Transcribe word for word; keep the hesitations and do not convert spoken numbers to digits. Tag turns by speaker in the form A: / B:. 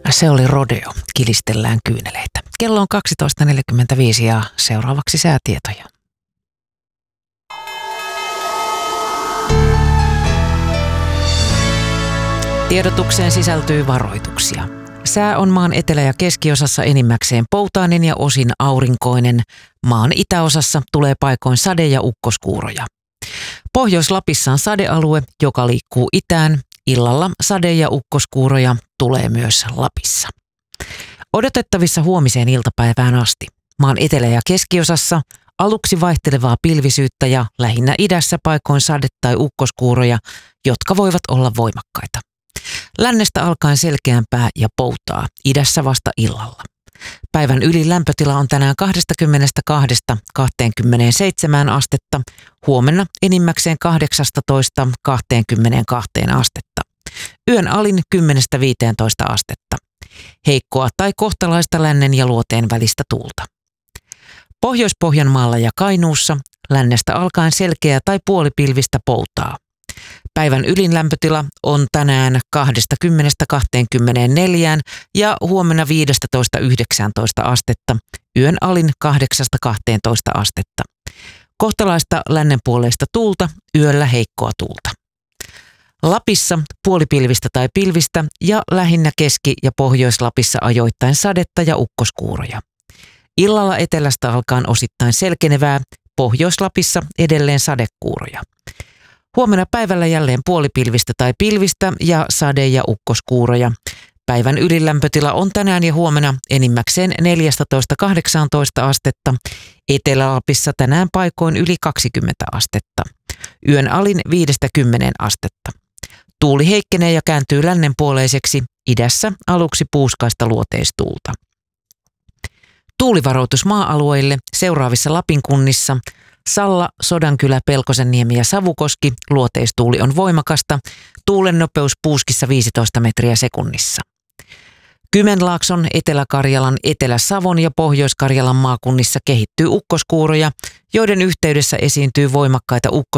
A: Se oli Rodeo, kilistellään kyyneleitä. Kello on kaksitoista neljäkymmentäviisi ja seuraavaksi säätietoja. Tiedotukseen sisältyy varoituksia. Sää on maan etelä- ja keskiosassa enimmäkseen poutainen ja osin aurinkoinen. Maan itäosassa tulee paikoin sade- ja ukkoskuuroja. Pohjois-Lapissa on sadealue, joka liikkuu itään. Illalla sade- ja ukkoskuuroja tulee myös Lapissa. Odotettavissa huomiseen iltapäivään asti. Maan etelä- ja keskiosassa aluksi vaihtelevaa pilvisyyttä ja lähinnä idässä paikoin sade- tai ukkoskuuroja, jotka voivat olla voimakkaita. Lännestä alkaen selkeämpää ja poutaa, idässä vasta illalla. Päivän ylin lämpötila on tänään kaksikymmentäkaksi kaksikymmentäseitsemän astetta, huomenna enimmäkseen kahdeksastatoista kaksikymmentäkaksi astetta. Yön alin kymmenestä viiteentoista astetta. Heikkoa tai kohtalaista lännen ja luoteen välistä tuulta. Pohjois-Pohjanmaalla ja Kainuussa lännestä alkaen selkeä tai puolipilvistä poutaa. Päivän ylin lämpötila on tänään kaksikymmentä kaksikymmentäneljä ja huomenna viisitoista yhdeksäntoista astetta, yön alin kahdeksasta kahteentoista astetta. Kohtalaista lännenpuoleista tuulta, yöllä heikkoa tuulta. Lapissa puolipilvistä tai pilvistä ja lähinnä Keski- ja Pohjois-Lapissa ajoittain sadetta ja ukkoskuuroja. Illalla etelästä alkaen osittain selkenevää, Pohjois-Lapissa edelleen sadekuuroja. Huomenna päivällä jälleen puolipilvistä tai pilvistä ja sade- ja ukkoskuuroja. Päivän ylilämpötila on tänään ja huomenna enimmäkseen neljätoista kahdeksantoista astetta. Etelä-Lapissa tänään paikoin yli kaksikymmentä astetta. Yön alin viidestä kymmeneen astetta. Tuuli heikkenee ja kääntyy lännenpuoleiseksi, idässä aluksi puuskaista luoteistuulta. Tuulivaroitus maa-alueille seuraavissa Lapin kunnissa: Salla, Sodankylä, Pelkosenniemi ja Savukoski, luoteistuuli on voimakasta, tuulen nopeus puuskissa viisitoista metriä sekunnissa. Kymenlaakson, Etelä-Karjalan, Etelä-Savon ja Pohjois-Karjalan maakunnissa kehittyy ukkoskuuroja, joiden yhteydessä esiintyy voimakkaita ukkos